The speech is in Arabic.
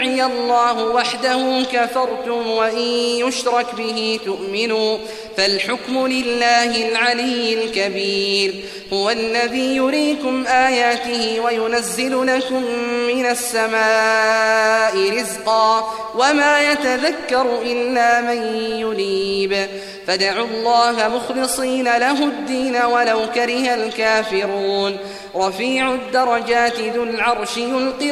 يدعي الله وحده كفرتم وإن يشرك به تؤمنوا فالحكم لله العلي الكبير. هو الذي يريكم آياته وينزل لكم من السماء رزقا وما يتذكر إلا من ينيب فادعوا الله مخلصين له الدين ولو كره الكافرون. رفيع الدرجات ذو العرش يلقي